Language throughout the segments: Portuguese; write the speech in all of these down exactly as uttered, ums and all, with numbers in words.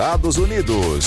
Estados Unidos.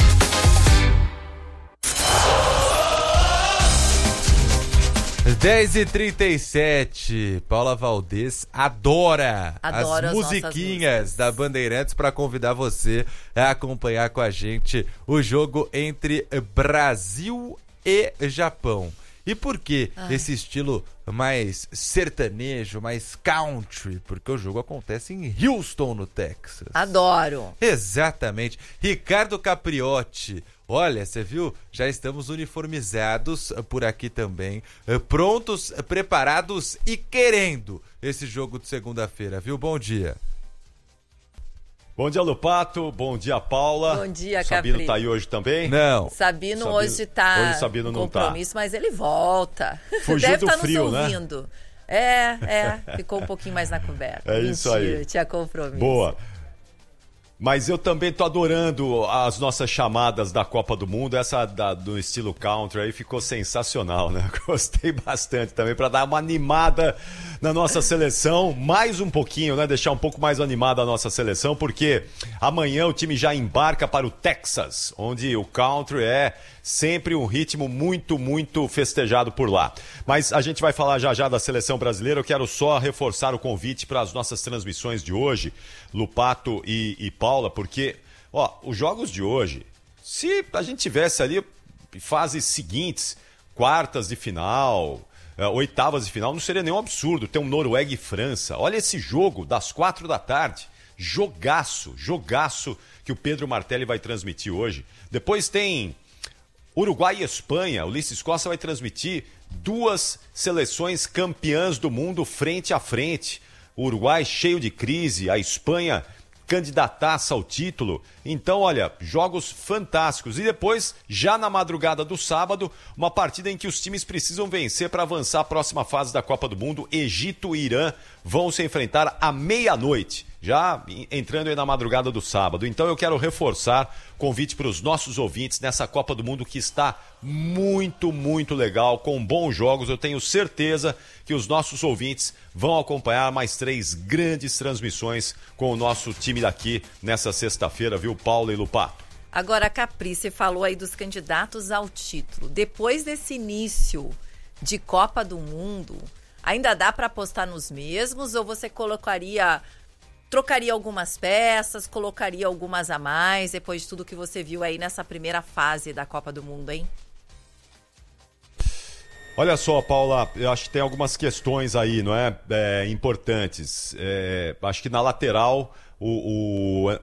dez e trinta e sete, Paula Valdez adora Adoro as as musiquinhas da Bandeirantes para convidar você a acompanhar com a gente o jogo entre Brasil e Japão. E por que ah. esse estilo mais sertanejo, mais country? Porque o jogo acontece em Houston, no Texas. Adoro. Exatamente. Ricardo Capriotti. Olha, você viu? Já estamos uniformizados por aqui também, prontos, preparados e querendo esse jogo de segunda-feira, viu? Bom dia. Bom dia, Lupato. Bom dia, Paula. Bom dia, Sabino Capri. tá aí hoje também? Não. Sabino, Sabino hoje tá hoje Sabino não compromisso, tá. mas ele volta. Fugiu Deve do estar frio, nos né? ouvindo. É, é. Ficou um pouquinho mais na coberta. É Mentira, isso aí. tinha compromisso. Boa. Mas eu também tô adorando as nossas chamadas da Copa do Mundo. Essa da, do estilo country aí ficou sensacional, né? Gostei bastante também, para dar uma animada na nossa seleção. Mais um pouquinho, né? Deixar um pouco mais animada a nossa seleção, porque amanhã o time já embarca para o Texas, onde o country é sempre um ritmo muito, muito festejado por lá. Mas a gente vai falar já já da seleção brasileira. Eu quero só reforçar o convite para as nossas transmissões de hoje, Lupato e, e Paula, porque, ó, os jogos de hoje, se a gente tivesse ali fases seguintes, quartas de final, oitavas de final, não seria nenhum absurdo ter um Noruega e França. Olha esse jogo das quatro da tarde. Jogaço, jogaço que o Pedro Martelli vai transmitir hoje. Depois tem Uruguai e Espanha. O Ulisses Costa vai transmitir duas seleções campeãs do mundo frente a frente. O Uruguai cheio de crise, a Espanha candidataça ao título. Então, olha, jogos fantásticos. E depois, já na madrugada do sábado, uma partida em que os times precisam vencer para avançar à próxima fase da Copa do Mundo. Egito e Irã vão se enfrentar à meia-noite, já entrando aí na madrugada do sábado. Então eu quero reforçar o convite para os nossos ouvintes nessa Copa do Mundo que está muito, muito legal, com bons jogos. Eu tenho certeza que os nossos ouvintes vão acompanhar mais três grandes transmissões com o nosso time daqui nessa sexta-feira, viu, Paula e Lupato? Agora, Capri, você falou aí dos candidatos ao título. Depois desse início de Copa do Mundo, ainda dá para apostar nos mesmos ou você colocaria... Trocaria algumas peças, colocaria algumas a mais, depois de tudo que você viu aí nessa primeira fase da Copa do Mundo, hein? Olha só, Paula, eu acho que tem algumas questões aí, não é? é importantes. É, acho que na lateral, o, o